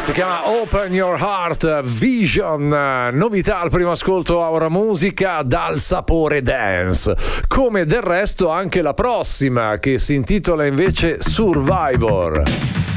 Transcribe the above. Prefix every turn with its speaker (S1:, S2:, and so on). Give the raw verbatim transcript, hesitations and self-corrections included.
S1: Si chiama Open Your Heart Vision, novità al primo ascolto Aura Musica dal sapore dance, come del resto anche la prossima che si intitola invece Survivor.